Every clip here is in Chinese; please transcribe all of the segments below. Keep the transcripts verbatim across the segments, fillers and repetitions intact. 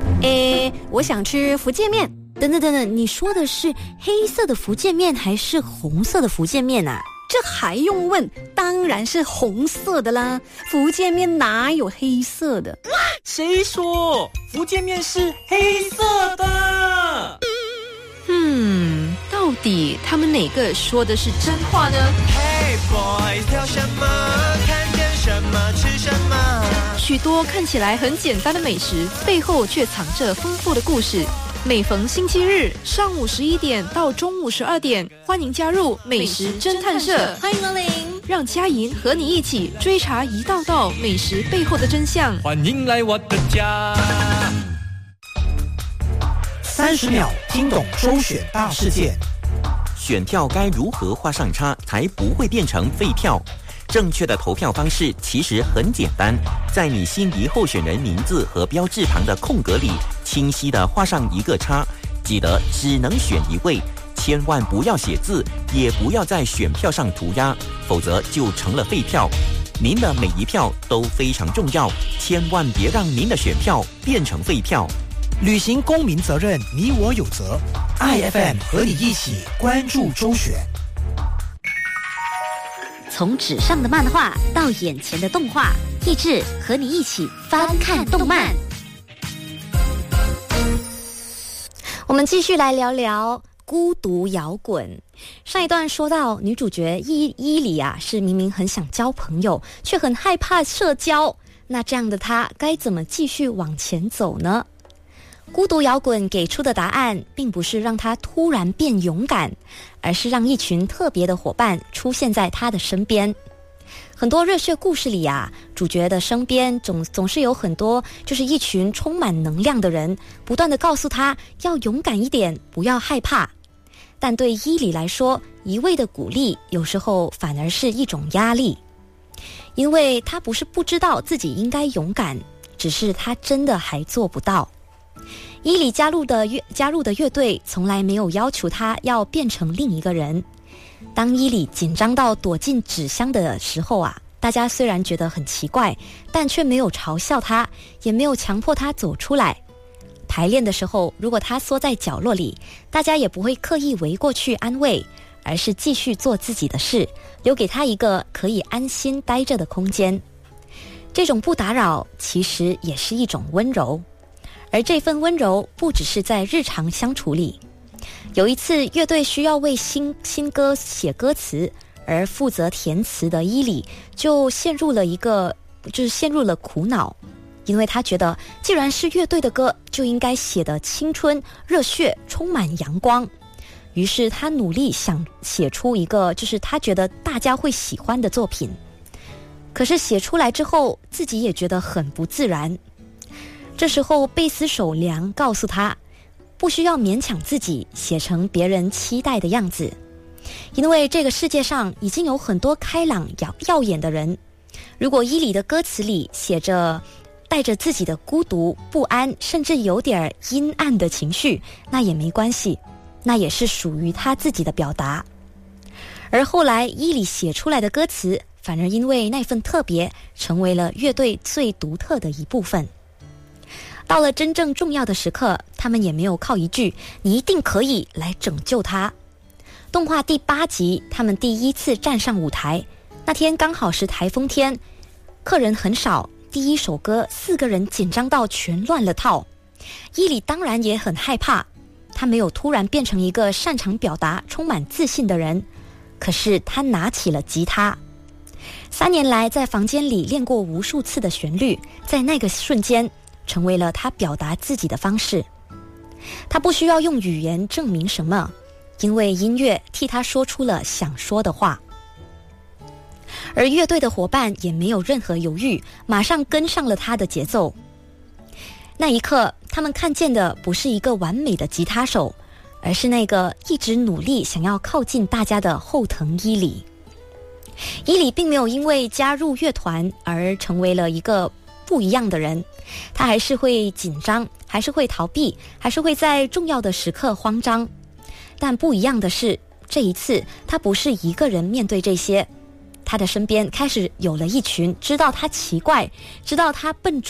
诶，我想吃福建面。等等等等，你说的是黑色的福建面还是红色的福建面啊？ 这还用问？当然是红色的啦，福建面哪有黑色的？ 谁说福建面是黑色的？ 嗯，到底他们哪个说的是真话呢？ Hey boys， 挑什么？看见什么吃什么？ 许多看起来很简单的美食，背后却藏着丰富的故事。每逢星期日上午十一点到中午十二点，欢迎加入美食侦探社， 欢迎光临， 让佳莹和你一起追查一道道美食背后的真相。 欢迎来我的家。 三十秒听懂周选大事件。 选票该如何画上叉才不会变成废票？正确的投票方式其实很简单，在你心仪候选人名字和标志旁的空格里，清晰地画上一个叉。记得只能选一位，千万不要写字，也不要在选票上涂鸦，否则就成了废票。您的每一票都非常重要，千万别让您的选票变成废票。 履行公民责任，你我有责。I F M 和你一起关注周选。 从纸上的漫画到眼前的动画，益智和你一起翻看动漫。我们继续来聊聊孤独摇滚。上一段说到女主角伊伊里啊，是明明很想交朋友，却很害怕社交。那这样的她该怎么继续往前走呢？孤独摇滚给出的答案并不是让他突然变勇敢，而是让一群特别的伙伴出现在他的身边。很多热血故事里啊，主角的身边总总是有很多就是一群充满能量的人，不断地告诉他要勇敢一点，不要害怕。但对伊里来说，一味的鼓励有时候反而是一种压力，因为他不是不知道自己应该勇敢，只是他真的还做不到。伊里加入的乐加入的乐队从来没有要求他要变成另一个人。当伊里紧张到躲进纸箱的时候啊，大家虽然觉得很奇怪，但却没有嘲笑他，也没有强迫他走出来。排练的时候，如果他缩在角落里，大家也不会刻意围过去安慰，而是继续做自己的事，留给他一个可以安心待着的空间。这种不打扰其实也是一种温柔。而这份温柔不只是在日常相处里。有一次乐队需要为新新歌写歌词，而负责填词的伊里就陷入了一个就是陷入了苦恼，因为他觉得既然是乐队的歌，就应该写得青春热血，充满阳光。于是他努力想写出一个就是他觉得大家会喜欢的作品，可是写出来之后自己也觉得很不自然。这时候贝斯手梁告诉他，不需要勉强自己写成别人期待的样子，因为这个世界上已经有很多开朗耀耀眼的人。如果伊里的歌词里写着带着自己的孤独、不安，甚至有点阴暗的情绪，那也没关系，那也是属于他自己的表达。而后来伊里写出来的歌词，反而因为那份特别，成为了乐队最独特的一部分。到了真正重要的时刻，他们也没有靠一句你一定可以来拯救他。动画第八集，他们第一次站上舞台，那天刚好是台风天，客人很少，第一首歌四个人紧张到全乱了套。伊里当然也很害怕，他没有突然变成一个擅长表达充满自信的人，可是他拿起了吉他。三年来在房间里练过无数次的旋律，在那个瞬间成为了他表达自己的方式。他不需要用语言证明什么，因为音乐替他说出了想说的话。而乐队的伙伴也没有任何犹豫，马上跟上了他的节奏。那一刻，他们看见的不是一个完美的吉他手，而是那个一直努力想要靠近大家的后藤伊里。伊里并没有因为加入乐团而成为了一个不一样的人，他还是会紧张，还是会逃避，还是会在重要的时刻慌张。但不一样的是，这一次他不是一个人面对这些，他的身边开始有了一群知道他奇怪，知道他笨拙，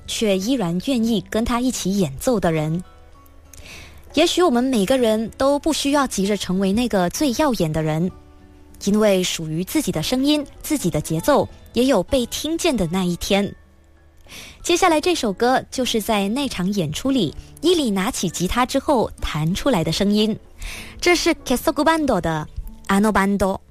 却依然愿意跟他一起演奏的人。也许我们每个人都不需要急着成为那个最耀眼的人，因为属于自己的声音，自己的节奏也有被听见的那一天。接下来这首歌就是在那场演出里，伊里拿起吉他之后弹出来的声音，这是 Kesoku Bando 的 Ano Bando。